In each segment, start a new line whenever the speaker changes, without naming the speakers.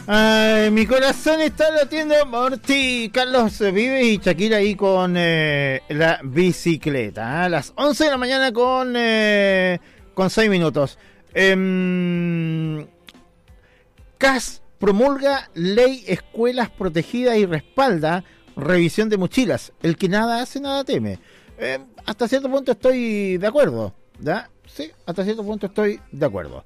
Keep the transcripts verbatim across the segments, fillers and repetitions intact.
Ay, mi corazón está latiendo por ti. Carlos Vives y Shakira ahí con eh, la bicicleta. A las once de la mañana con eh, con seis minutos. Eh, C A S promulga ley escuelas protegidas y respalda revisión de mochilas. El que nada hace, nada teme. Eh, hasta cierto punto estoy de acuerdo, ¿ya? Sí, hasta cierto punto estoy de acuerdo.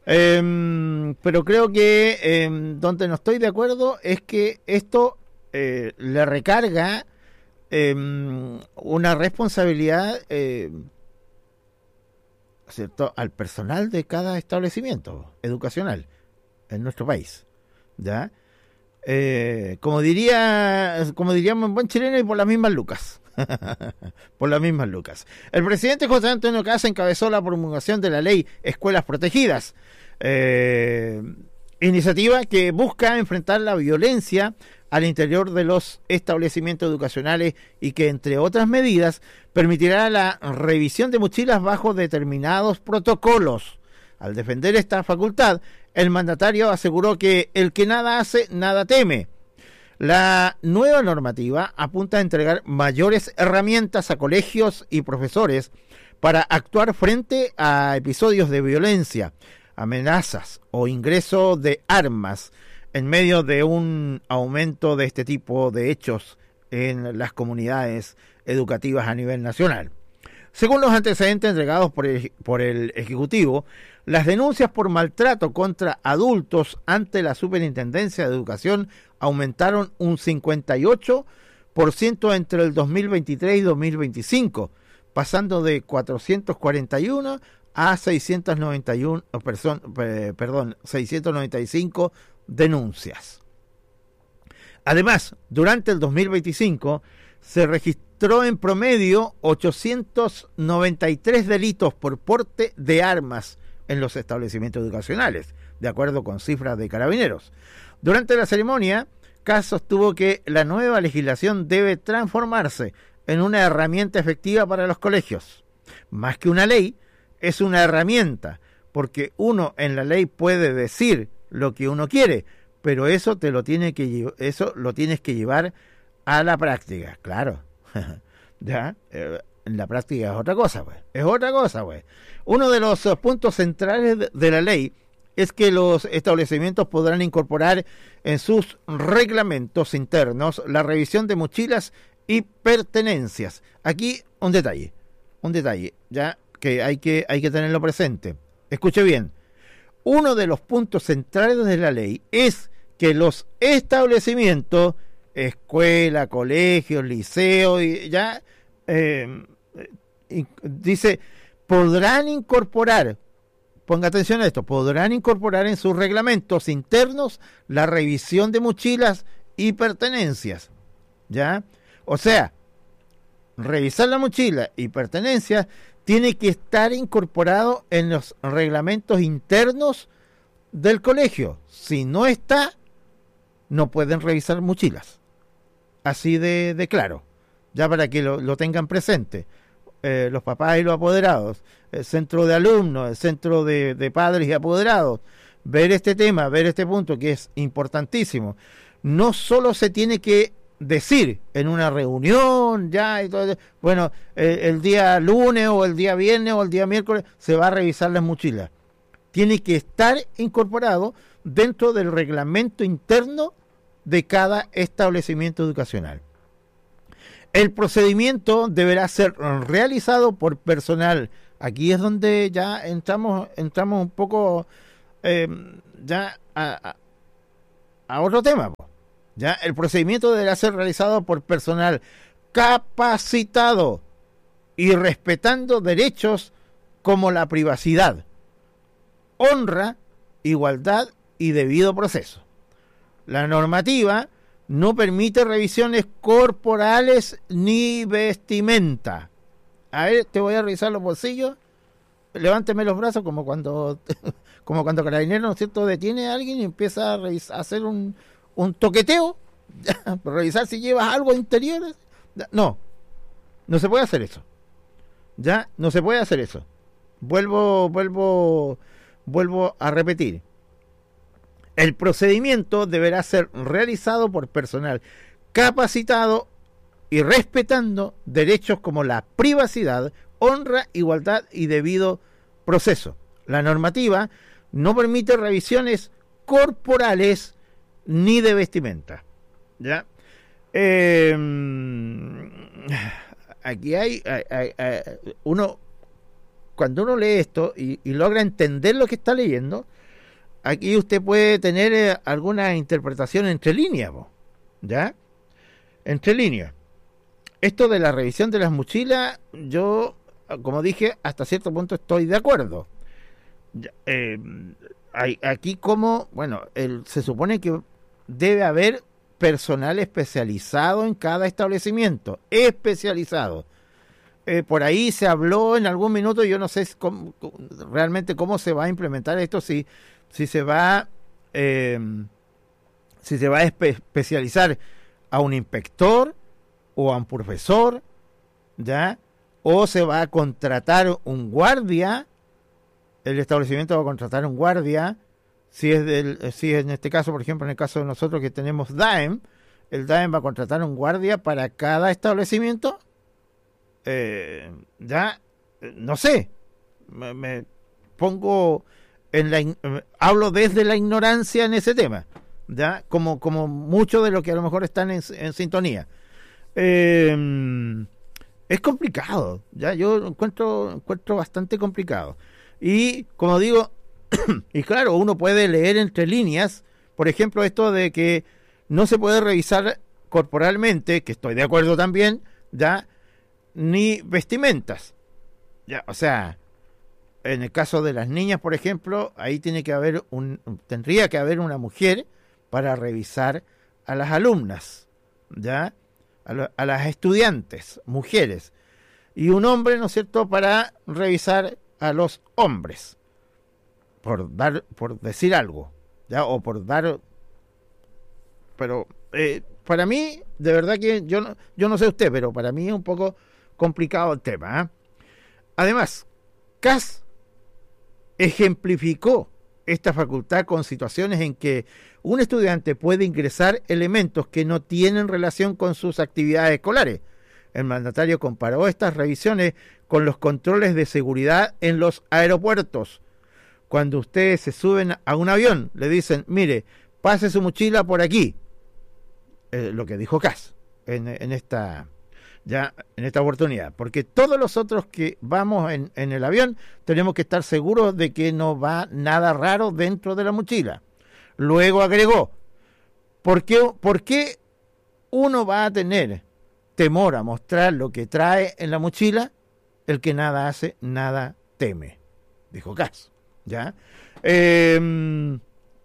Eh, pero creo que eh, donde no estoy de acuerdo es que esto eh, le recarga eh, una responsabilidad eh, ¿cierto? Al personal de cada establecimiento educacional en nuestro país, ¿ya? Eh, como diría, como diríamos en buen chileno, y por las mismas lucas. Por las mismas lucas. El presidente José Antonio Caz encabezó la promulgación de la ley Escuelas Protegidas, eh, iniciativa que busca enfrentar la violencia al interior de los establecimientos educacionales y que, entre otras medidas, permitirá la revisión de mochilas bajo determinados protocolos. Al defender esta facultad, el mandatario aseguró que el que nada hace, nada teme. La nueva normativa apunta a entregar mayores herramientas a colegios y profesores para actuar frente a episodios de violencia, amenazas o ingreso de armas en medio de un aumento de este tipo de hechos en las comunidades educativas a nivel nacional. Según los antecedentes entregados por el, por el Ejecutivo, las denuncias por maltrato contra adultos ante la Superintendencia de Educación aumentaron un cincuenta y ocho por ciento entre el dos mil veintitrés y dos mil veinticinco, pasando de cuatrocientos cuarenta y uno a seiscientos noventa y uno, person, eh, perdón, seiscientos noventa y cinco denuncias. Además, durante el dos mil veinticinco se registró en promedio ochocientos noventa y tres delitos por porte de armas en los establecimientos educacionales, de acuerdo con cifras de Carabineros. Durante la ceremonia, Caz sostuvo que la nueva legislación debe transformarse en una herramienta efectiva para los colegios. Más que una ley, es una herramienta, porque uno en la ley puede decir lo que uno quiere, pero eso te lo tiene que eso lo tienes que llevar a la práctica, claro. Ya, eh, en la práctica es otra cosa, pues. Es otra cosa, pues. Uno de los puntos centrales de la ley es que los establecimientos podrán incorporar en sus reglamentos internos la revisión de mochilas y pertenencias. Aquí un detalle, un detalle, ya que hay que hay que tenerlo presente. Escuche bien. Uno de los puntos centrales de la ley es que los establecimientos, escuela, colegios, liceos, y ya eh, dice, podrán incorporar, ponga atención a esto, podrán incorporar en sus reglamentos internos la revisión de mochilas y pertenencias, ¿ya? O sea, revisar la mochila y pertenencias tiene que estar incorporado en los reglamentos internos del colegio. Si no está, no pueden revisar mochilas. Así de, de claro, ya para que lo, lo tengan presente. Eh, los papás y los apoderados, el centro de alumnos, el centro de, de padres y apoderados, ver este tema, ver este punto que es importantísimo. No solo se tiene que decir en una reunión, ya, y todo, bueno, el, el día lunes o el día viernes o el día miércoles se va a revisar las mochilas. Tiene que estar incorporado dentro del reglamento interno de cada establecimiento educacional. El procedimiento deberá ser realizado por personal. Aquí es donde ya entramos entramos un poco eh, ya a, a, a otro tema. Ya el procedimiento deberá ser realizado por personal capacitado y respetando derechos como la privacidad, honra, igualdad y debido proceso. La normativa no permite revisiones corporales ni vestimenta. A ver, te voy a revisar los bolsillos. Levánteme los brazos como cuando como cuando Carabineros, ¿no es cierto?, detiene a alguien y empieza a, revisar, a hacer un, un toqueteo, para revisar si llevas algo interior. No, no se puede hacer eso. Ya, no se puede hacer eso. Vuelvo, vuelvo, vuelvo a repetir. El procedimiento deberá ser realizado por personal capacitado y respetando derechos como la privacidad, honra, igualdad y debido proceso. La normativa no permite revisiones corporales ni de vestimenta. ¿Ya? Eh, aquí hay, hay, hay, hay uno, cuando uno lee esto y, y logra entender lo que está leyendo, aquí usted puede tener eh, alguna interpretación entre líneas, ¿ya? Entre líneas. Esto de la revisión de las mochilas, yo, como dije, hasta cierto punto estoy de acuerdo. Eh, hay, aquí como, bueno, el, se supone que debe haber personal especializado en cada establecimiento, especializado. Eh, por ahí se habló en algún minuto, yo no sé cómo, realmente cómo se va a implementar esto, si, si se va eh, si se va a espe especializar a un inspector o a un profesor, ¿ya? O se va a contratar un guardia, el establecimiento va a contratar un guardia, si es del, si en este caso, por ejemplo, en el caso de nosotros que tenemos D A E M, el D A E M va a contratar un guardia para cada establecimiento, eh, ya, no sé, me, me pongo en la, eh, hablo desde la ignorancia en ese tema, ya, como, como muchos de los que a lo mejor están en, en sintonía. Eh, es complicado, ya, yo encuentro, encuentro bastante complicado. Y como digo, y claro, uno puede leer entre líneas, por ejemplo, esto de que no se puede revisar corporalmente, que estoy de acuerdo también, ya, ni vestimentas. Ya, o sea, en el caso de las niñas, por ejemplo, ahí tiene que haber un, tendría que haber una mujer para revisar a las alumnas, ya, a, lo, a las estudiantes, mujeres, y un hombre, ¿no es cierto?, para revisar a los hombres, por dar, por decir algo, ya, o por dar, pero eh, para mí, de verdad que yo no, yo no sé usted, pero para mí es un poco complicado el tema, ¿eh? Además, Kast ejemplificó esta facultad con situaciones en que un estudiante puede ingresar elementos que no tienen relación con sus actividades escolares. El mandatario comparó estas revisiones con los controles de seguridad en los aeropuertos. Cuando ustedes se suben a un avión, le dicen, mire, pase su mochila por aquí. Eh, lo que dijo Kast en, en esta ya en esta oportunidad. Porque todos los otros que vamos en, en el avión tenemos que estar seguros de que no va nada raro dentro de la mochila. Luego agregó, ¿por qué, por qué uno va a tener temor a mostrar lo que trae en la mochila? El que nada hace, nada teme, dijo Kast. ¿Ya? Eh,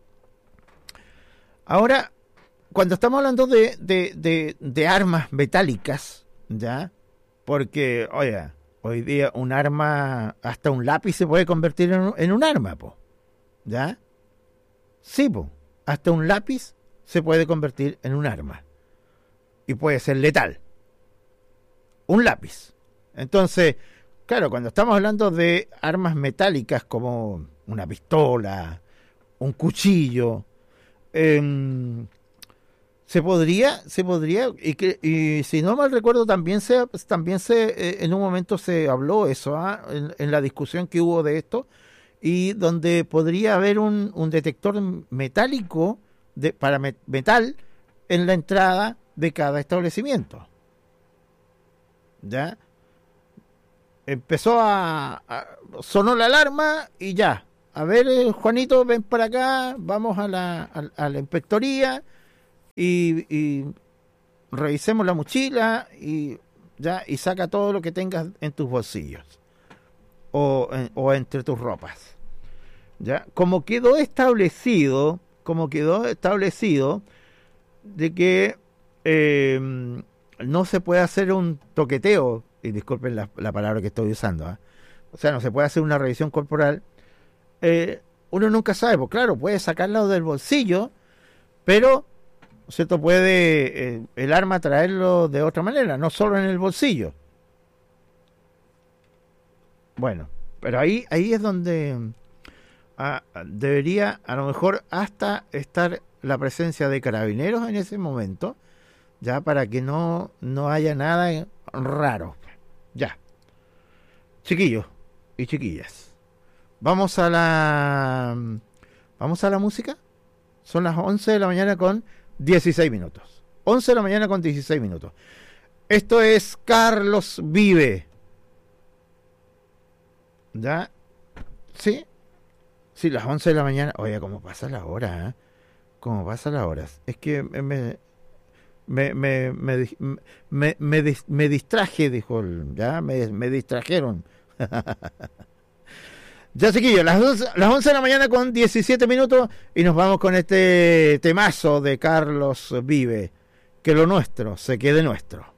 ahora, cuando estamos hablando de, de, de, de armas metálicas, ¿ya? Porque, oye, hoy día un arma, hasta un lápiz se puede convertir en, en un arma, po, ¿ya? Sí, po, hasta un lápiz se puede convertir en un arma y puede ser letal. Un lápiz. Entonces, claro, cuando estamos hablando de armas metálicas como una pistola, un cuchillo, eh, se podría, se podría, y que y si no mal recuerdo también se, también se, eh, en un momento se habló eso, ¿eh? en, en la discusión que hubo de esto, y donde podría haber un, un detector metálico de, para met, metal en la entrada de cada establecimiento. ¿Ya? Empezó a, a sonó la alarma y ya, a ver, eh, Juanito, ven para acá, vamos a la, a, a la inspectoría y, y revisemos la mochila y ya, y saca todo lo que tengas en tus bolsillos o, en, o entre tus ropas. Ya, como quedó establecido, como quedó establecido de que eh, no se puede hacer un toqueteo, y disculpen la, la palabra que estoy usando, ¿eh? O sea, no se puede hacer una revisión corporal, eh, uno nunca sabe, pues claro, puede sacarlo del bolsillo, pero, ¿cierto?, puede eh, el arma traerlo de otra manera, no solo en el bolsillo. Bueno, pero ahí, ahí es donde a, debería a lo mejor hasta estar la presencia de carabineros en ese momento, ya para que no, no haya nada raro. Ya. Chiquillos y chiquillas, vamos a la vamos a la música. Son las once de la mañana con dieciséis minutos. once de la mañana con dieciséis minutos. Esto es Carlos Vive. ¿Ya? ¿Sí? Sí, las once de la mañana. Oye, ¿cómo pasa la hora? ¿Eh? ¿Cómo pasa la hora? Es que me me me me, me, me, me, me distraje, dijo el, ya, me, me distrajeron. Ya, chiquillos, las, doce, las once de la mañana con diecisiete minutos y nos vamos con este temazo de Carlos Vive. Que lo nuestro se quede nuestro.